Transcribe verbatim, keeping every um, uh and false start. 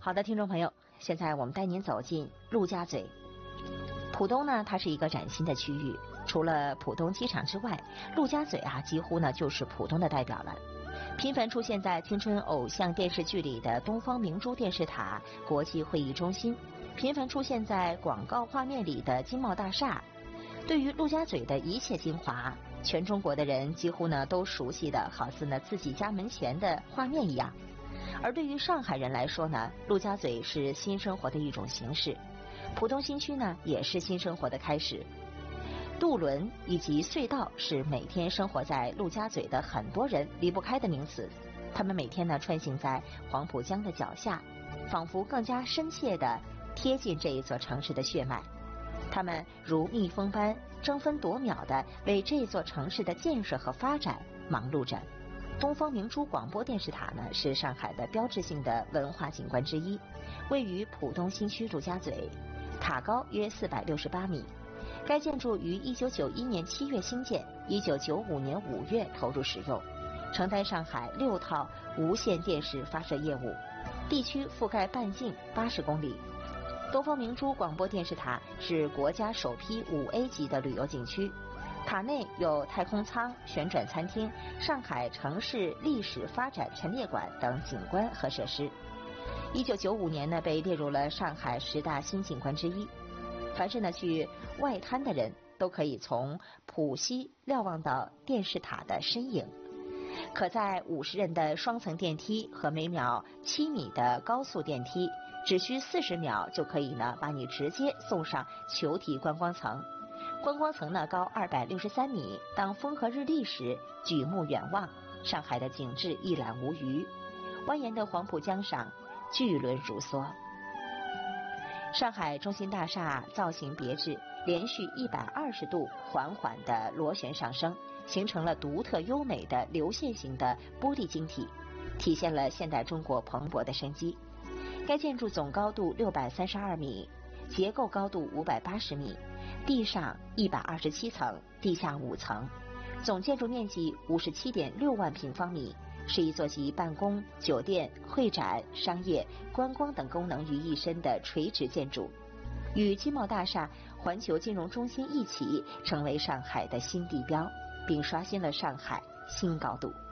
好的，听众朋友，现在我们带您走进陆家嘴。浦东呢，它是一个崭新的区域，除了浦东机场之外，陆家嘴啊，几乎呢就是浦东的代表了。频繁出现在青春偶像电视剧里的东方明珠电视塔、国际会议中心，频繁出现在广告画面里的金茂大厦。对于陆家嘴的一切精华，全中国的人几乎呢都熟悉的好似呢自己家门前的画面一样。而对于上海人来说呢，陆家嘴是新生活的一种形式，浦东新区呢也是新生活的开始。渡轮以及隧道是每天生活在陆家嘴的很多人离不开的名词，他们每天呢穿行在黄浦江的脚下，仿佛更加深切地贴近这一座城市的血脉。他们如蜜蜂般争分夺秒地为这座城市的建设和发展忙碌着。东方明珠广播电视塔呢，是上海的标志性的文化景观之一，位于浦东新区陆家嘴，塔高约四百六十八米。该建筑于一九九一年七月兴建，一九九五年五月投入使用，承担上海六套无线电视发射业务，地区覆盖半径八十公里。东方明珠广播电视塔是国家首批五 A 级的旅游景区，塔内有太空舱、旋转餐厅、上海城市历史发展陈列馆等景观和设施。一九九五年呢，被列入了上海十大新景观之一。凡是呢去外滩的人都可以从浦西瞭望到电视塔的身影，可在五十人的双层电梯和每秒七米的高速电梯，只需四十秒就可以呢把你直接送上球体观光层。观光层呢高二百六十三米，当风和日丽时，举目远望，上海的景致一览无余。蜿蜒的黄浦江上，巨轮如梭。上海中心大厦造型别致，连续一百二十度缓缓地螺旋上升，形成了独特优美的流线型的玻璃晶体，体现了现代中国蓬勃的生机。该建筑总高度六百三十二米，结构高度五百八十米，地上一百二十七层，地下五层，总建筑面积五十七点六万平方米，是一座集办公、酒店、会展、商业、观光等功能于一身的垂直建筑，与金茂大厦、环球金融中心一起成为上海的新地标，并刷新了上海新高度。